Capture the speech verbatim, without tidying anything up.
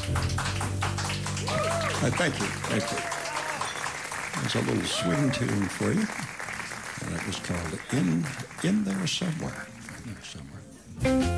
Uh, thank you. Thank you. There's a little swing tune for you. And it was called In, In There Somewhere. In There Somewhere.